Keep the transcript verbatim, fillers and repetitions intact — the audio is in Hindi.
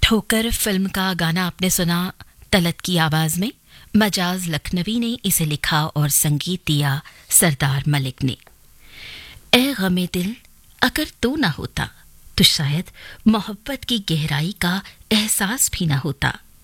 ठोकर फिल्म का गाना आपने सुना तलत की आवाज में। मजाज लखनवी ने इसे लिखा और संगीत दिया सरदार मलिक ने। ए गमे दिल अगर तो ना होता तो शायद मोहब्बत की गहराई का एहसास भी ना होता।